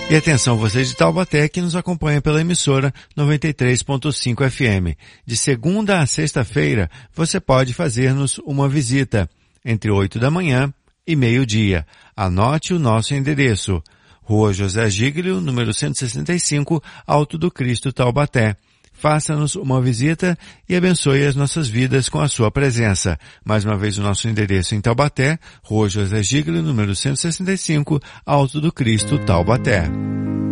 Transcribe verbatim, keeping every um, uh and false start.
E atenção, vocês de Taubaté que nos acompanham pela emissora noventa e três ponto cinco F M. De segunda a sexta-feira, você pode fazer-nos uma visita entre oito da manhã e meio-dia. Anote o nosso endereço. Rua José Giglio, número cento e sessenta e cinco, Alto do Cristo, Taubaté. Faça-nos uma visita e abençoe as nossas vidas com a sua presença. Mais uma vez o nosso endereço em Taubaté, Rua José Giglio, número cento e sessenta e cinco, Alto do Cristo, Taubaté.